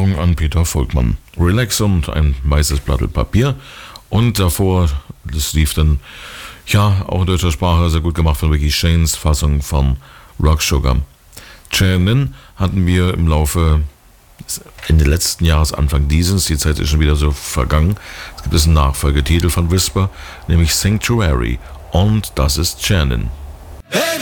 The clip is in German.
Erinnerung an Peter Volkmann. Relax und ein weißes Blatt Papier. Und davor, das lief dann, ja, auch in deutscher Sprache sehr gut gemacht von Ricky Shanes Fassung von Rock Sugar. Shannon hatten wir im Laufe Ende letzten Jahres, Anfang dieses, die Zeit ist schon wieder so vergangen. Es gibt einen Nachfolgetitel von Whisper, nämlich Sanctuary. Und das ist Shannon. Hey!